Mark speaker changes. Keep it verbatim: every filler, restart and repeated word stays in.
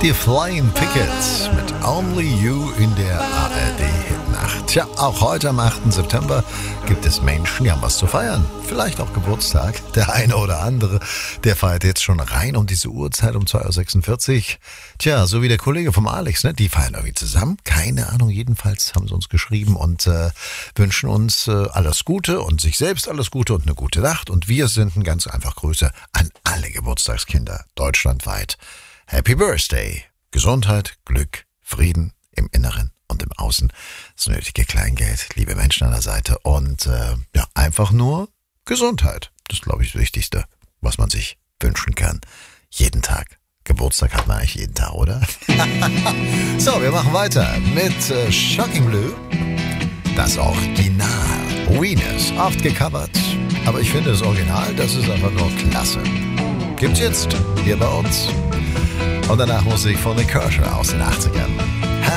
Speaker 1: Die Flying Pickets mit Only You in der A R D-Hitnacht. Tja, auch heute am achten September gibt es Menschen, die haben was zu feiern. Vielleicht auch Geburtstag. Der eine oder andere, der feiert jetzt schon rein um diese Uhrzeit um zwei Uhr sechsundvierzig. Tja, so wie der Kollege vom Alex, ne? Die feiern irgendwie zusammen. Keine Ahnung, jedenfalls haben sie uns geschrieben und äh, wünschen uns äh, alles Gute und sich selbst alles Gute und eine gute Nacht. Und wir senden ganz einfach Grüße an alle Geburtstagskinder deutschlandweit. Happy Birthday! Gesundheit, Glück, Frieden im Inneren und im Außen, das nötige Kleingeld, liebe Menschen an der Seite und äh, ja, einfach nur Gesundheit. Das ist, glaube ich, das Wichtigste, was man sich wünschen kann. Jeden Tag. Geburtstag hat man eigentlich jeden Tag, oder? So, wir machen weiter mit äh, Shocking Blue. Das Original. Venus, oft gecovert. Aber ich finde das Original, das ist einfach nur klasse. Gibt's jetzt hier bei uns. Und danach Musik von Nick Kershaw aus den achtzigern.